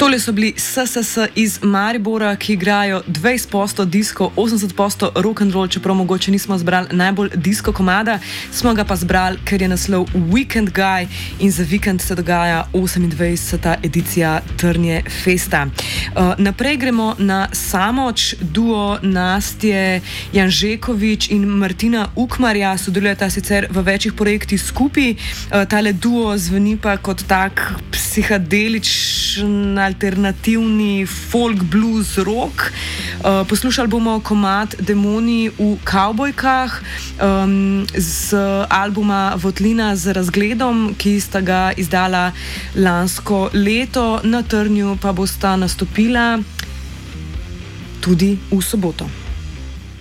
Tole so bili SSS iz Maribora, ki igrajo 20% disko, 80% rock'n'roll, čeprav mogoče nismo zbrali najbolj disko komada, smo ga pa zbrali, ker je naslov Weekend Guy in za vikend se dogaja 28. edicija Trnje Festa. Naprej gremo na Samoč, duo Nastje Janžekovič in Martina Ukmarja, sodelujeta sicer v večjih projektih skupaj. Tale duo zveni pa kot tak psihadeličen, alternativni folk, blues, rock. Poslušali bomo komad Demoni v kavbojkah z albuma Votlina z razgledom, ki sta ga izdala lansko leto. Na Trnju pa bosta nastopila tudi v soboto.